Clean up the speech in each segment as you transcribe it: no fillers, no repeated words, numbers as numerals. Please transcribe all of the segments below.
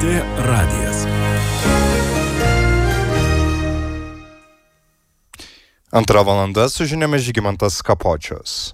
LRT radijas. Antra valanda su žiniomis Žygimantas Kapočius.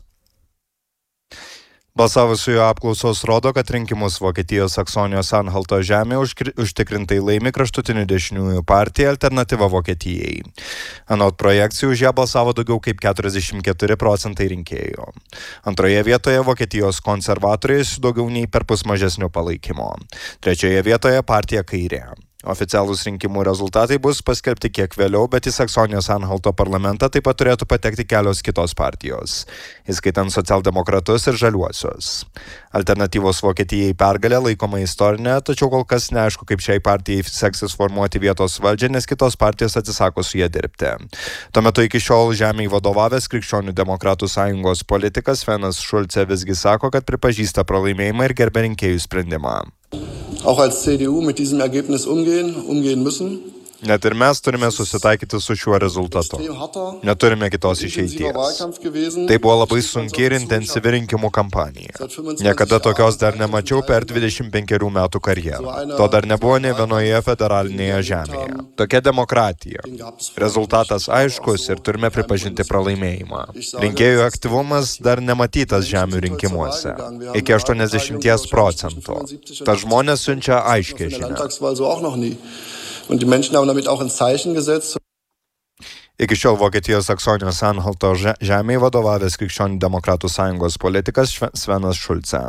Balsavusiųjų apklausos rodo, kad rinkimus Vokietijos Saksonijos Anhalto žemė užtikrintai laimi kraštutinių dešiniųjų partija Alternatyva Vokietijai. Anot projekcijų už ją balsavo daugiau kaip 44% rinkėjų. Antroje vietoje Vokietijos konservatoriai su daugiau nei perpus mažesnio palaikymo. Trečioje vietoje partija Kairė. Oficialūs rinkimų rezultatai bus paskelbti kiek vėliau, bet į Saksonijos Anhalto parlamentą taip pat turėtų patekti kelios kitos partijos, įskaitant socialdemokratus ir žaliuosius. Alternatyvos Vokietijai pergalė laikoma istorinė, tačiau kol kas neaišku, kaip šiai partijai seksis formuoti vietos valdžią, nes kitos partijos atsisako su jie dirbti. Tuo metu iki šiol žemėje vadovavęs Krikščionių demokratų sąjungos politikas Svenas Šulce visgi sako, kad pripažįsta pralaimėjimą ir gerbia rinkėjų sprendimą. Auch als CDU mit diesem Ergebnis umgehen müssen. Net ir mes turime susitaikyti su šiuo rezultatu. Neturime kitos išeities. Tai buvo labai sunki ir intensyvi rinkimų kampanija. Niekada tokios dar nemačiau per 25 metų karjerą. To dar nebuvo nė vienoje federalinėje žemėje. Tokia demokratija. Rezultatas aiškus ir turime pripažinti pralaimėjimą. Rinkėjų aktyvumas dar nematytas žemių rinkimuose. Iki 80%. Tas žmonės siunčia aiškią žinią. Und die Menschen haben damit auch ein Zeichen gesetzt. Iki šiol Vokietijos Saksonijos Anhalto žemėje vadovavęs Krikščionių demokratų sąjungos politikas Svenas Šulce.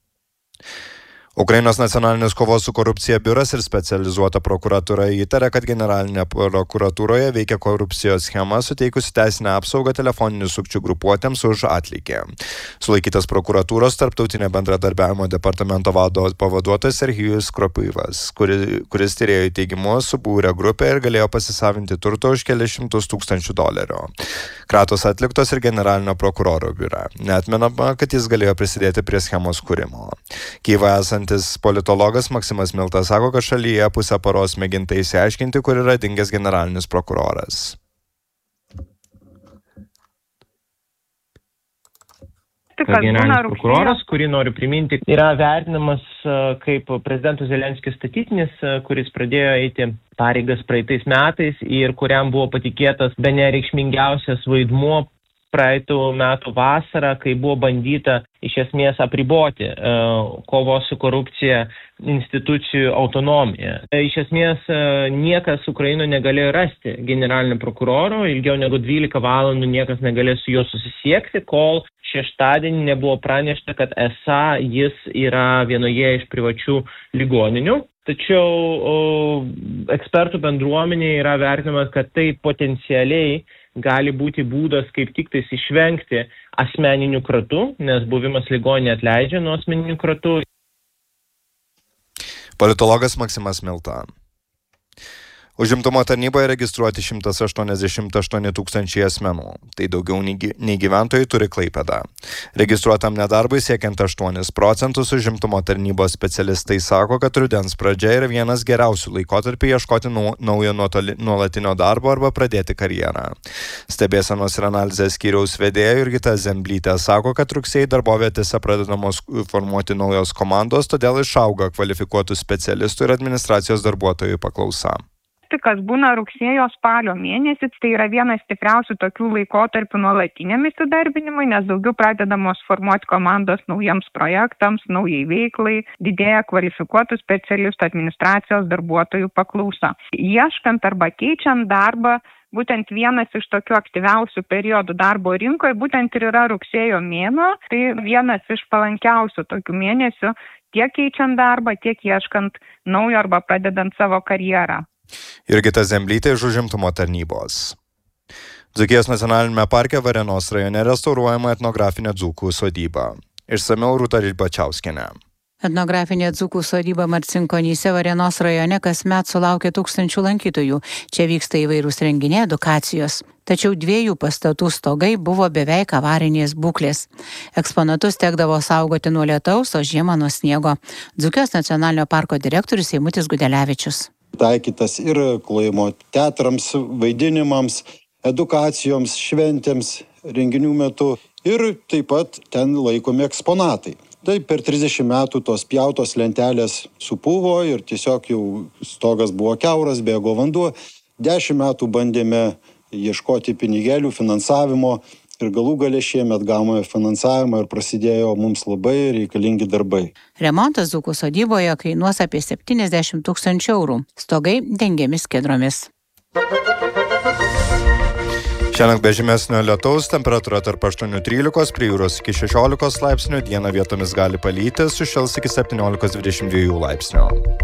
Ukrainos nacionalinis kovos su korupcija biuras ir specializuota prokuratūra įtarė, kad generalinė prokuratūroje veikia korupcijos schema, suteikusi teisinę apsaugą telefoninių sukčių grupuotėms už atlygį. Sulaikytas prokuratūros tarptautinio bendradarbiavimo departamento vado pavaduotojas Serhijus Kropyvas, kuris tyrėjo teigimu subūrė grupę ir galėjo pasisavinti turto už kelius šimtus tūkstančių dolerių. Kratos atliktos ir generalinio prokuroro biure. Neatmenama, kad jis galėjo prisidėti prie schemos kūrimo. Kyjive esantis politologas Maksimas Miltas sako, kad šalyje pusę paros mėginta išsiaiškinti, kur yra dingęs generalinis prokuroras. Generalinis prokuroras, kurį noriu priminti, yra vertinamas kaip prezidento Zelenskio statytinis, kuris pradėjo eiti pareigas praeitais metais ir kuriam buvo patikėtas bene reikšmingiausias vaidmuo praeitų metų vasarą, kai buvo bandyta iš esmės apriboti kovos su korupcija institucijų autonomiją. Iš esmės niekas Ukrainoje negalėjo rasti generalinio prokuroro, ilgiau negu 12 valandų niekas negalėjo su juo susisiekti, kol šeštadienį nebuvo pranešta, kad esą jis yra vienoje iš privačių ligoninių. Tačiau ekspertų bendruomenė yra vertinamas, kad tai potencialiai gali būti būdas kaip tik tais išvengti asmeninių kratų, nes buvimas ligoninėje atleidžia nuo asmeninių kratų. Politologas Maksimas Milta. Užimtumo tarnyboje registruoti 188 tūkstančiai asmenų. Tai daugiau nei gyventojai turi Klaipėda. Registruotam nedarbui siekiant 8%, užimtumo tarnybos specialistai sako, kad rudens pradžia yra vienas geriausių laikotarpių ieškoti naujo nuolatinio darbo arba pradėti karjerą. Stebėsenos ir analizės skyriaus vedėja Jurgita Zemblytė sako, kad rugsėjį darbovietėse pradedamos formuoti naujos komandos, todėl išauga kvalifikuotų specialistų ir administracijos darbuotojų paklausa. Kas būna rugsėjo spalio mėnesį, tai yra vienas stipriausių tokių laikotarpių nuolatiniam įsidarbinimui, nes daugiau pradedamos formuoti komandos naujiems projektams, naujai veiklai, didėja kvalifikuotų specialistų administracijos darbuotojų paklausa. Ieškant arba keičiant darbą, būtent vienas iš tokių aktyviausių periodų darbo rinkoje būtent ir yra rugsėjo mėnuo, tai vienas iš palankiausių tokių mėnesių tiek keičiant darbą, tiek ieškant naujo arba pradedant savo karjerą. Jurgita Zemblytė iš užimtumo tarnybos. Dzūkijos nacionalinėme parke Varėnos rajone restauruojama etnografinė dzūkų sodyba. Išsamiau Rūta Rybačiauskienė. Etnografinė dzūkų sodyba Marcinkonyse Varėnos rajone kasmet sulaukia tūkstančių lankytojų. Čia vyksta įvairūs renginiai, edukacijos. Tačiau 2 pastatų stogai buvo beveik avarinės būklės. Eksponatus tekdavo saugoti nuo lietaus, o žiemą nuo sniego. Dzūkijos nacionalinio parko direktorius Eimutis Gudelevičius. Taikytas ir klojimo teatrams, vaidinimams, edukacijoms, šventėms, renginių metu ir taip pat ten laikomi eksponatai. Tai per 30 metų tos pjautos lentelės supuvo ir tiesiog jau stogas buvo kiauras, bėgo vanduo. 10 metų bandėme ieškoti pinigėlių, finansavimo ir galų gale šiemet gavome finansavimą ir prasidėjo mums labai reikalingi darbai. Remontas Dzūkų sodyboje kainuos apie 70 000 eurų. Stogai dengiami skiedromis. Šiandien be žymesnio lietaus, temperatūra tarp 8-13, prie jūros iki 16 laipsnių, dieną vietomis gali palyti, sušils iki 17-22 laipsnių.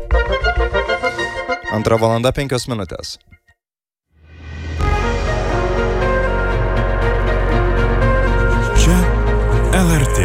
2:05. Čia LRT